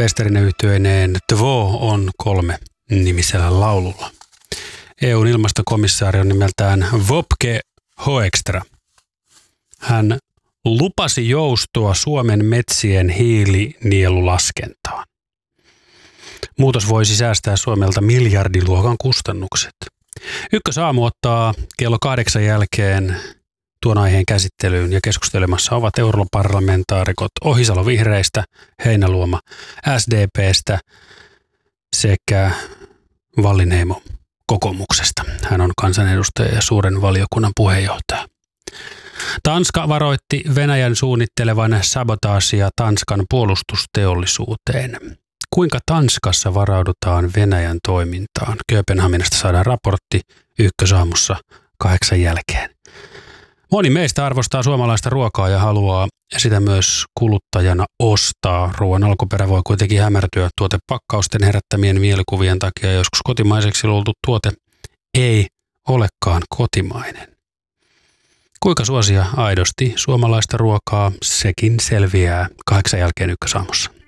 Westerinen yhtyeineen Tvo on 3 nimisellä laululla. EUn ilmastokomissaari on nimeltään Wopke Hoekstra. Hän lupasi joustoa Suomen metsien hiilinielulaskentaan. Muutos voisi säästää Suomelta miljardiluokan kustannukset. Ykkösaamu ottaa kello 8 jälkeen tuon aiheen käsittelyyn ja keskustelemassa ovat europarlamentaarikot Ohisalo Vihreistä, Heinäluoma SDP:stä sekä Wallinheimo kokoomuksesta. Hän on kansanedustaja ja suuren valiokunnan puheenjohtaja. Tanska varoitti Venäjän suunnittelevan sabotaasia Tanskan puolustusteollisuuteen. Kuinka Tanskassa varaudutaan Venäjän toimintaan? Kööpenhaminasta saadaan raportti Ykkösaamussa 8 jälkeen. Moni meistä arvostaa suomalaista ruokaa ja haluaa sitä myös kuluttajana ostaa. Ruoan alkuperä voi kuitenkin hämärtyä tuotepakkausten herättämien mielikuvien takia. Joskus kotimaiseksi luultu tuote ei olekaan kotimainen. Kuinka suosia aidosti suomalaista ruokaa, sekin selviää 8 jälkeen Ykkösaamussa.